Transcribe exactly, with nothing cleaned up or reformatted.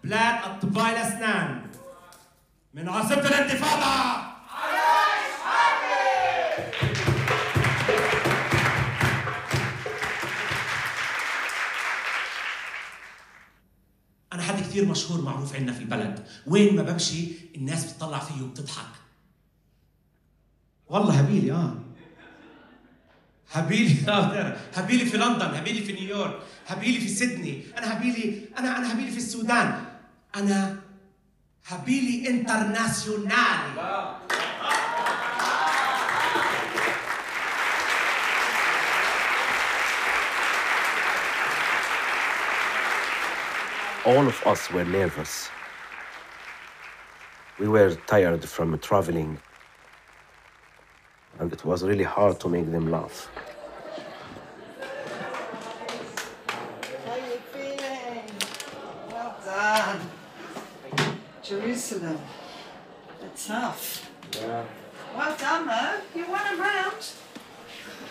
بلاد أطباء الأسنان من عاصمة الانتفاضة. عايش حقي. أنا حد كثير مشهور معروف عندنا في البلد، وين ما بمشي الناس بتطلع فيه وبتضحك. والله هبيلي اه هبيلي اه هبيلي في لندن، هبيلي في نيويورك، هبيلي في سيدني، أنا هبيلي أنا أنا هبيلي في السودان، أنا هبيلي انترناسيونالي. All of us were nervous. We were tired from traveling, and it was really hard to make them laugh. How you feeling? Well done. Jerusalem. They're tough. Yeah. Well done, though. You won a round.